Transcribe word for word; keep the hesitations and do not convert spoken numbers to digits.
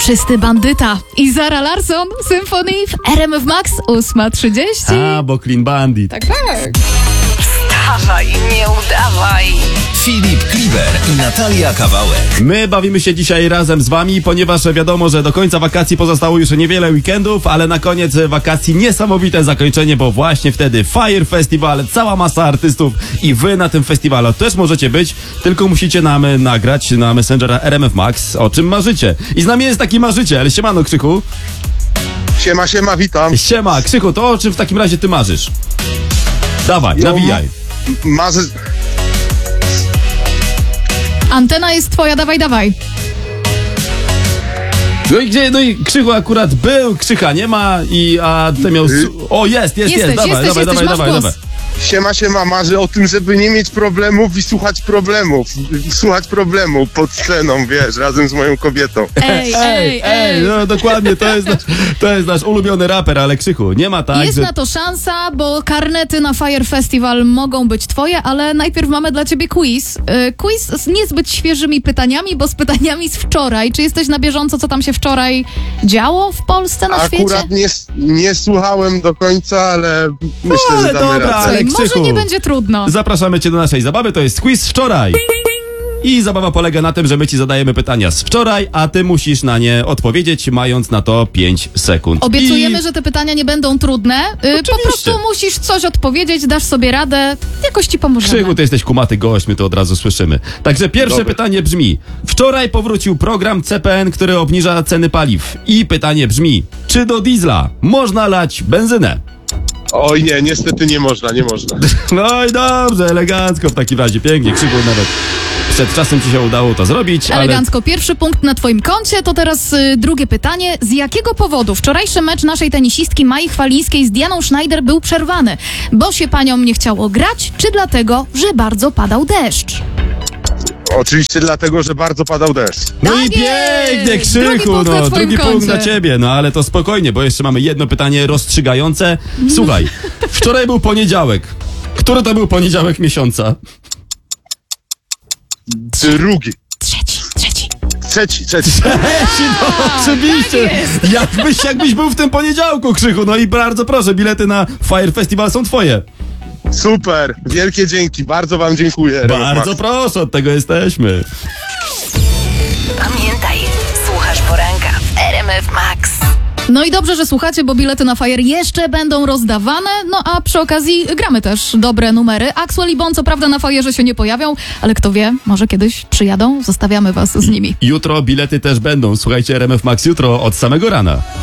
Czysty bandyta i Zara Larsson, Symphony w R M F Max, ósma trzydzieści. A, bo Clean Bandit. Tak, tak. Wstawaj, nie udawaj. Filip Kliber i Natalia Kawałek. My bawimy się dzisiaj razem z wami, ponieważ wiadomo, że do końca wakacji pozostało już niewiele weekendów, ale na koniec wakacji niesamowite zakończenie, bo właśnie wtedy Fire Festival, cała masa artystów i wy na tym festiwalu też możecie być, tylko musicie nam nagrać na Messengera R M F Max, o czym marzycie. I z nami jest taki marzyciel. Siemano, Krzychu. Siema, siema, witam. Siema, Krzychu, to o czym w takim razie ty marzysz? Dawaj, No, nawijaj. Marzę... Antena jest twoja, dawaj, dawaj. No i gdzie, no i Krzychu akurat był, Krzycha nie ma i a ty miał... su- O, jest, jest, Jesteś, jest, dawaj, jesteś, dawaj, jesteś, dawaj, masz dawaj, głos. dawaj. Siema, siema, marzę o tym, żeby nie mieć problemów i słuchać problemów. Słuchać problemów pod sceną, wiesz, razem z moją kobietą. Ej, ej, ej. no dokładnie, to jest, nasz, to jest nasz ulubiony raper, ale Krzychu, nie ma tak, Jest że... na to szansa, bo karnety na Fire Festival mogą być twoje, ale najpierw mamy dla ciebie quiz. Yy, quiz z niezbyt świeżymi pytaniami, bo z pytaniami z wczoraj. Czy jesteś na bieżąco, co tam się wczoraj działo w Polsce, na świecie? Akurat nie, nie słuchałem do końca, ale myślę, ale że damy dobra, radę. ale Słuchaj, może Krzychu, nie będzie trudno. zapraszamy cię do naszej zabawy, to jest quiz wczoraj. I zabawa polega na tym, że my ci zadajemy pytania z wczoraj, a ty musisz na nie odpowiedzieć, mając na to pięć sekund. Obiecujemy, I... że te pytania nie będą trudne. Yy, po Oczywiście. prostu musisz coś odpowiedzieć, dasz sobie radę, jakoś ci pomożemy. Krzychu, ty jesteś kumaty gość, my to od razu słyszymy. Także pierwsze Dobra. pytanie brzmi. Wczoraj powrócił program C P N, który obniża ceny paliw. I pytanie brzmi, czy do diesla można lać benzynę? Oj nie, niestety nie można, nie można. No i dobrze, elegancko w takim razie, pięknie. Krzychu, nawet przed czasem ci się udało to zrobić, ale... Elegancko. Pierwszy punkt na twoim koncie, to teraz y, drugie pytanie. Z jakiego powodu wczorajszy mecz naszej tenisistki Mai Chwalińskiej z Dianą Schneider był przerwany? Bo się paniom nie chciało grać, czy dlatego, że bardzo padał deszcz? Oczywiście dlatego, że bardzo padał deszcz. No Tak i pięknie, jest! Krzychu, Drugi punkt na no, twoim drugi punkt koncie. dla ciebie, no ale to spokojnie, bo jeszcze mamy jedno pytanie rozstrzygające. Słuchaj, wczoraj był poniedziałek. Który to był poniedziałek miesiąca? Drugi. Trzeci, trzeci. Trzeci, trzeci. Eci, no, oczywiście. Jakbyś, jakbyś był w tym poniedziałku, Krzychu, no i bardzo proszę, bilety na Fire Festival są twoje. Super, wielkie dzięki, bardzo wam dziękuję. Bardzo proszę, od tego jesteśmy. Pamiętaj, słuchasz poranka w R M F Max. No i dobrze, że słuchacie, bo bilety na Fire jeszcze będą rozdawane, no a przy okazji gramy też dobre numery. Axwell i Bon co prawda na Fire'ze się nie pojawią, ale kto wie, może kiedyś przyjadą, zostawiamy was z nimi. Jutro bilety też będą. Słuchajcie R M F Max jutro od samego rana.